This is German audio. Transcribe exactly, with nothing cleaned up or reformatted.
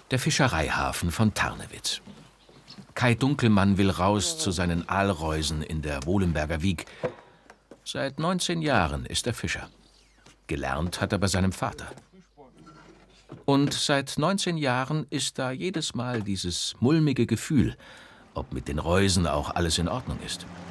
Der Fischereihafen von Tarnewitz. Kai Dunkelmann will raus zu seinen Aalreusen in der Wohlenberger Wiek. Seit neunzehn Jahren ist er Fischer. Gelernt hat er bei seinem Vater. Und seit neunzehn Jahren ist da jedes Mal dieses mulmige Gefühl, ob mit den Reusen auch alles in Ordnung ist.